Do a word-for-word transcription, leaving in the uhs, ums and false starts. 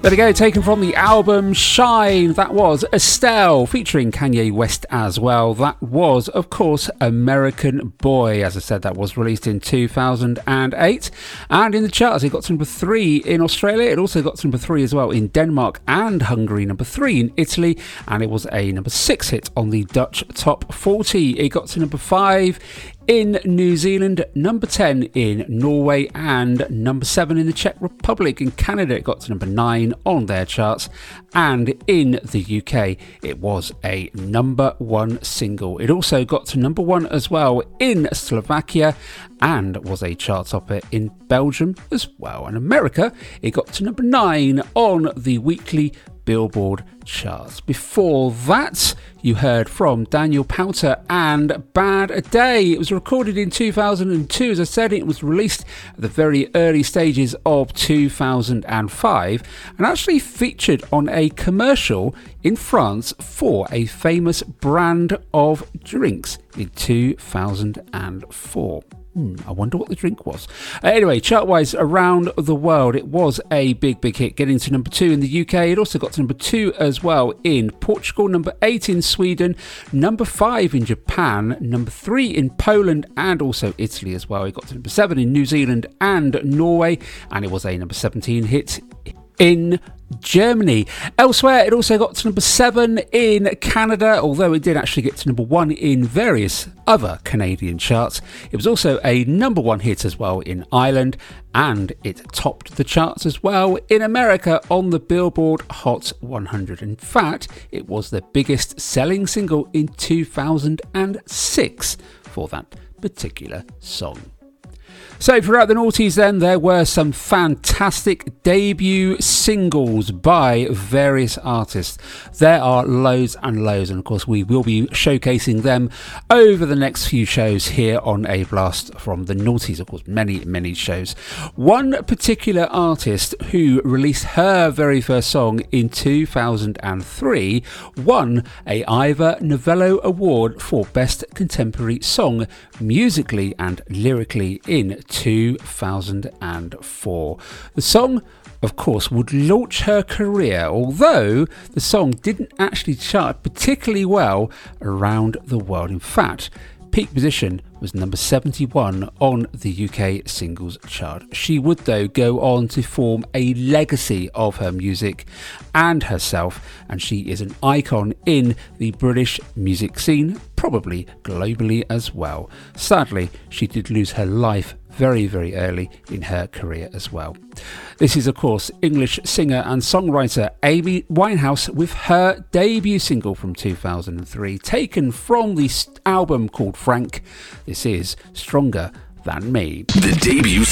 There we go, taken from the album Shine. That was Estelle, featuring Kanye West as well. That was, of course, American Boy. As I said, that was released in two thousand eight. And in the charts, it got to number three in Australia. It also got to number three as well in Denmark and Hungary, number three in Italy. And it was a number six hit on the Dutch Top forty. It got to number five in New Zealand, number ten in Norway, and number seven in the Czech Republic. In Canada, it got to number nine on their charts, and in the U K, it was a number one single. It also got to number one as well in Slovakia, and was a chart topper in Belgium as well. And America, it got to number nine on the weekly Billboard charts. Before that, you heard from Daniel Powter and Bad Day. It was recorded in two thousand two. As I said, it was released at the very early stages of two thousand five and actually featured on a commercial in France for a famous brand of drinks in two thousand four. Hmm, I wonder what the drink was. Uh, anyway, chart-wise around the world, it was a big, big hit, getting to number two in the U K. It also got to number two as well in Portugal, number eight in Sweden, number five in Japan, number three in Poland, and also Italy as well. It got to number seven in New Zealand and Norway, and it was a number seventeen hit in Germany. Elsewhere, it also got to number seven in Canada, although it did actually get to number one in various other Canadian charts. It was also a number one hit as well in Ireland, and it topped the charts as well in America on the Billboard Hot one hundred. In fact, it was the biggest selling single in two thousand six for that particular song. So throughout the noughties then, there were some fantastic debut singles by various artists. There are loads and loads, and of course we will be showcasing them over the next few shows here on A Blast from the noughties. Of course, many, many shows. One particular artist who released her very first song in two thousand three won a Ivor Novello Award for Best Contemporary Song, musically and lyrically, in two thousand four. The song, of course, would launch her career, although the song didn't actually chart particularly well around the world. In fact, peak position was number seventy-one on the U K singles chart. She would, though, go on to form a legacy of her music and herself, and she is an icon in the British music scene, probably globally as well. Sadly, she did lose her life very, very early in her career as well. This is, of course, English singer and songwriter Amy Winehouse with her debut single from two thousand three, taken from the album called Frank. This is Stronger Than Me. The debut